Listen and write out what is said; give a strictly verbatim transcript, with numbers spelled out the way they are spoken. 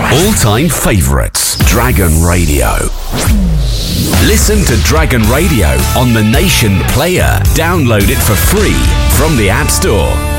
All-time favourites, Dragon Radio. Listen to Dragon Radio on the Nation Player. Download it for free from the App Store.